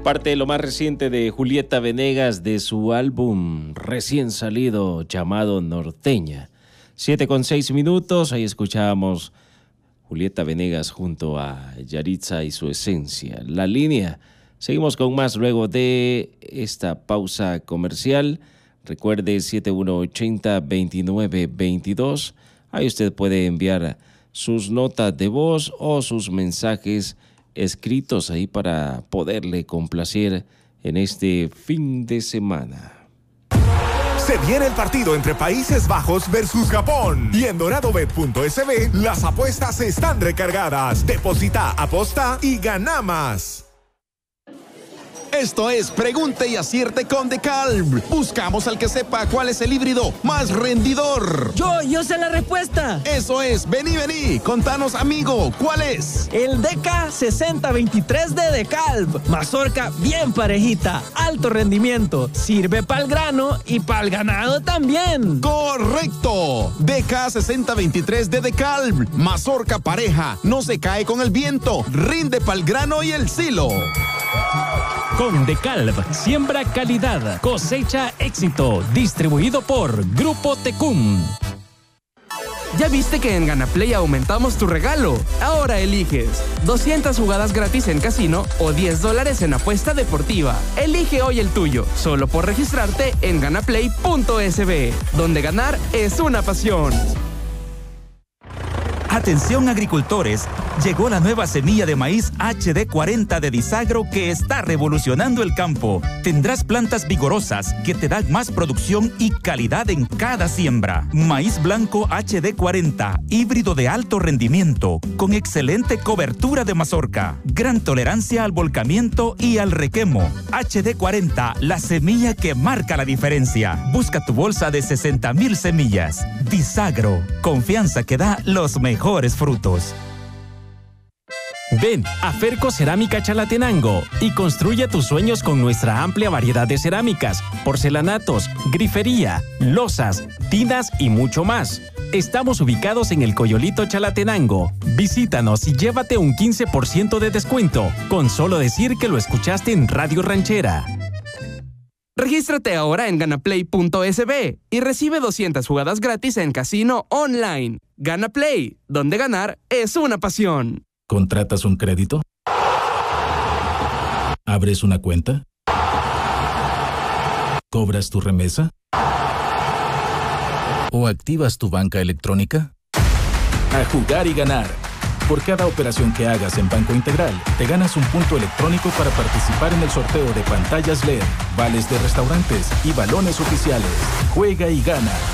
Parte de lo más reciente de Julieta Venegas de su álbum recién salido llamado Norteña. 7:06, ahí escuchábamos Julieta Venegas junto a Yaritza y su esencia. La línea, seguimos con más luego de esta pausa comercial. Recuerde 7180-2922, ahí usted puede enviar sus notas de voz o sus mensajes escritos ahí para poderle complacer en este fin de semana. Se viene el partido entre Países Bajos versus Japón y en doradobet.sb las apuestas están recargadas. Deposita, aposta y gana más. Esto es Pregunte y Acierte con DeKalb. Buscamos al que sepa cuál es el híbrido más rendidor. Yo sé la respuesta. Eso es, vení, contanos, amigo, ¿cuál es? El DK6023 de DeKalb. Mazorca bien parejita, alto rendimiento, sirve para el grano y para el ganado también. ¡Correcto! DK6023 de DeKalb. Mazorca pareja, no se cae con el viento, rinde para el grano y el silo. Con DeKalb, siembra calidad, cosecha éxito. Distribuido por Grupo Tecum. ¿Ya viste que en GanaPlay aumentamos tu regalo? Ahora eliges 200 jugadas gratis en casino o $10 en apuesta deportiva. Elige hoy el tuyo, solo por registrarte en ganaplay.sb, donde ganar es una pasión. Atención agricultores, llegó la nueva semilla de maíz HD40 de Disagro que está revolucionando el campo. Tendrás plantas vigorosas que te dan más producción y calidad en cada siembra. Maíz blanco HD40, híbrido de alto rendimiento, con excelente cobertura de mazorca, gran tolerancia al volcamiento y al requemo. HD40, la semilla que marca la diferencia. Busca tu bolsa de 60,000 semillas. Disagro, confianza que da los mejores frutos. Ven a Ferco Cerámica Chalatenango y construye tus sueños con nuestra amplia variedad de cerámicas, porcelanatos, grifería, losas, tinas y mucho más. Estamos ubicados en el Coyolito Chalatenango. Visítanos y llévate un 15% de descuento con solo decir que lo escuchaste en Radio Ranchera. Regístrate ahora en ganaplay.sb y recibe 200 jugadas gratis en casino online. GanaPlay, donde ganar es una pasión. ¿Contratas un crédito? ¿Abres una cuenta? ¿Cobras tu remesa? ¿O activas tu banca electrónica? A jugar y ganar. Por cada operación que hagas en Banco Integral, te ganas un punto electrónico para participar en el sorteo de pantallas LED, vales de restaurantes y balones oficiales. Juega y gana.